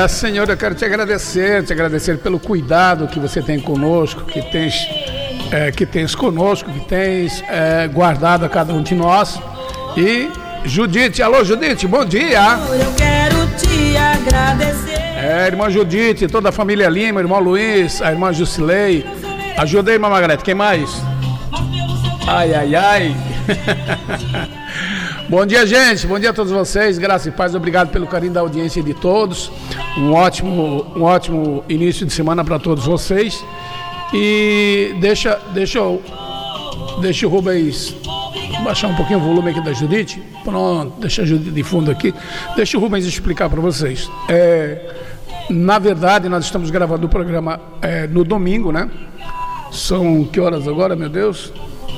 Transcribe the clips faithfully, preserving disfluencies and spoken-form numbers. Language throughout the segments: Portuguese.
É, Senhor, eu quero te agradecer, te agradecer pelo cuidado que você tem conosco, que tens, é, que tens conosco, que tens é, guardado a cada um de nós. E Judite, alô Judite, bom dia. Eu quero te agradecer. É, irmã Judite, toda a família Lima, irmão Luiz, a irmã Jusilei. Ajuda aí, irmã Margarete, quem mais? Ai, ai, ai. Bom dia, gente, bom dia a todos vocês, graça e paz, obrigado pelo carinho da audiência de todos, um ótimo, um ótimo início de semana para todos vocês. E deixa, deixa, eu, deixa o Rubens baixar um pouquinho o volume aqui da Judite, pronto, deixa a Judite de fundo aqui, deixa o Rubens explicar para vocês. É, na verdade, nós estamos gravando o programa é, no domingo, né? São que horas agora, meu Deus?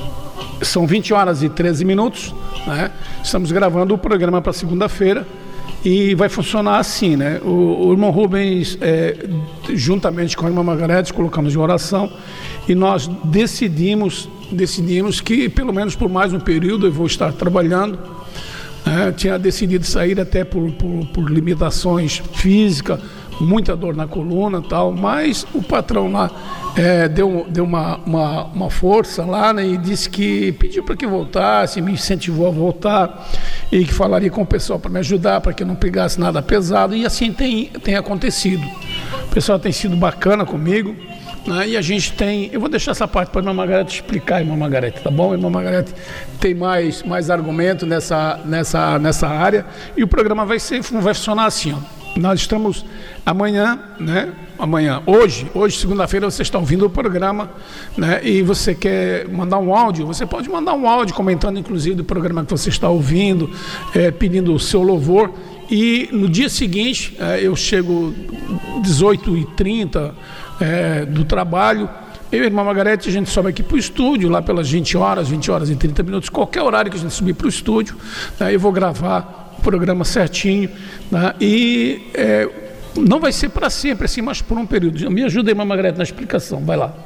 São vinte horas e treze minutos, né? Estamos gravando o programa para segunda-feira e vai funcionar assim, né? O, o irmão Rubens, é, juntamente com a irmã Margarete, colocamos em oração e nós decidimos, decidimos que pelo menos por mais um período eu vou estar trabalhando. É, tinha decidido sair até por, por, por limitações físicas, muita dor na coluna e tal, mas o patrão lá é, deu, deu uma, uma, uma força lá, né, e disse que pediu para que voltasse, me incentivou a voltar e que falaria com o pessoal para me ajudar, para que eu não pegasse nada pesado, e assim tem, tem acontecido. O pessoal tem sido bacana comigo, né, e a gente tem, eu vou deixar essa parte para a irmã Margarete explicar, irmã Margarete, tá bom? A irmã Margarete tem mais, mais argumento nessa, nessa, nessa área, e o programa vai, ser, vai funcionar assim, ó. Nós estamos amanhã, né? Amanhã, hoje, hoje, segunda-feira, você está ouvindo o programa, né? E você quer mandar um áudio, você pode mandar um áudio comentando, inclusive, do programa que você está ouvindo, é, pedindo o seu louvor. E no dia seguinte, é, eu chego dezoito e trinta é, do trabalho. Eu e a irmã Margarete, a gente sobe aqui para o estúdio, lá pelas vinte horas, vinte horas e trinta minutos, qualquer horário que a gente subir para o estúdio, né? Eu vou gravar programa certinho, né? E é, não vai ser para sempre assim, mas por um período. Me ajuda, irmã Margarete, na explicação, vai lá.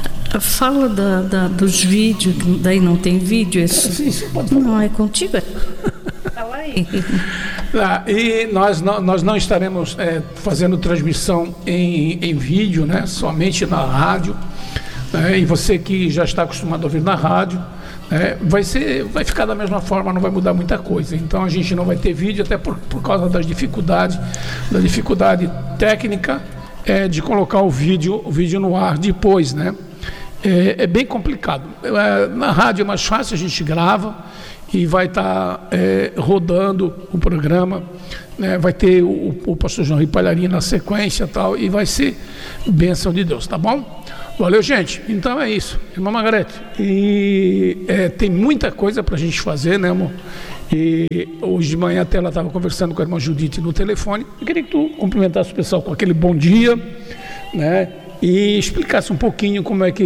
Fala da, da, dos vídeos, daí não tem vídeo? Isso? Sim, sim, pode falar. Não, é contigo? Fala aí. Ah, e nós não, nós não estaremos é, fazendo transmissão em, em vídeo, né? Somente na rádio, né? E você que já está acostumado a ouvir na rádio, É, vai, ser, vai ficar da mesma forma, não vai mudar muita coisa. Então a gente não vai ter vídeo, até por, por causa das dificuldades, da dificuldade técnica é, de colocar o vídeo, o vídeo no ar depois, né? É, é bem complicado. É, na rádio é mais fácil, a gente grava e vai estar tá, é, rodando o programa, né? Vai ter o, o pastor João Ripalharini na sequência e tal, e vai ser bênção de Deus, tá bom? Valeu, gente. Então é isso, irmã Margarete. E é, tem muita coisa para a gente fazer, né, amor? E hoje de manhã até ela estava conversando com a irmã Judite no telefone. Eu queria que tu cumprimentasse o pessoal com aquele bom dia, né? E explicasse um pouquinho como é que